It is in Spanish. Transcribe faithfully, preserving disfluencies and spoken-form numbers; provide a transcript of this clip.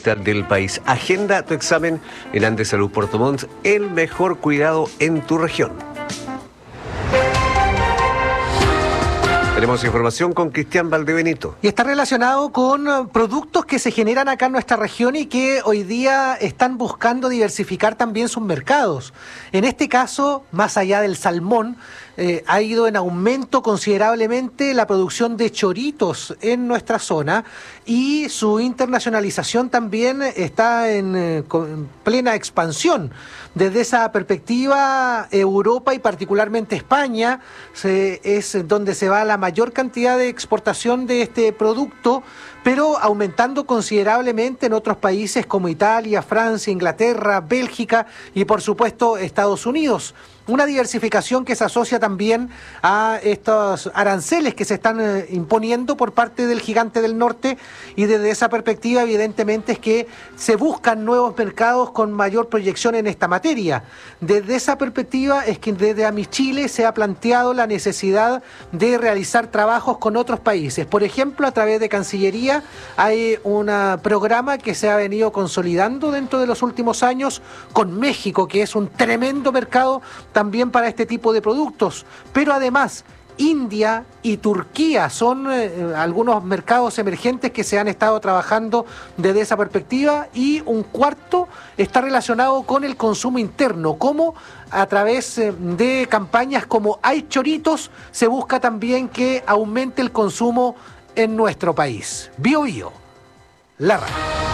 capital del país. Agenda tu examen en Andes Salud Puerto Montt, el mejor cuidado en tu región. Tenemos información con Cristian Valdebenito. Y está relacionado con productos que se generan acá en nuestra región y que hoy día están buscando diversificar también sus mercados. En este caso, más allá del salmón, eh, ha ido en aumento considerablemente la producción de choritos en nuestra zona y su internacionalización también está en, eh, en plena expansión. Desde esa perspectiva, Europa y particularmente España se, es donde se va la mayor cantidad de exportación de este producto, pero aumentando considerablemente en otros países como Italia, Francia, Inglaterra, Bélgica y por supuesto Estados Unidos. Una diversificación que se asocia también a estos aranceles que se están eh, imponiendo por parte del gigante del norte, y desde esa perspectiva evidentemente es que se buscan nuevos mercados con mayor proyección en esta materia. Desde esa perspectiva es que desde AMICHILE se ha planteado la necesidad de realizar trabajos con otros países. Por ejemplo, a través de Cancillería hay un programa que se ha venido consolidando dentro de los últimos años con México, que es un tremendo mercado también para este tipo de productos, pero además India y Turquía son eh, algunos mercados emergentes que se han estado trabajando desde esa perspectiva, y un cuarto está relacionado con el consumo interno, como a través eh, de campañas como Hay Choritos se busca también que aumente el consumo en nuestro país. Bio Bio, la radio.